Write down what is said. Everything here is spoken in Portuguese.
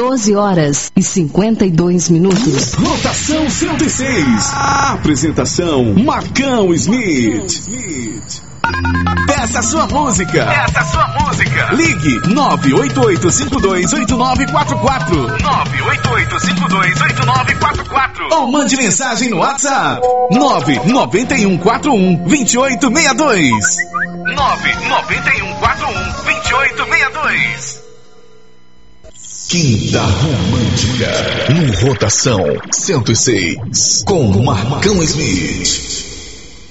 12h52. Rotação 106. Apresentação Marcão Smith. Peça sua música. Ligue 988528944. 988528944. Ou mande mensagem no WhatsApp 991412862. 991412862. Quinta Romântica no Rotação 106 com Marcão Smith.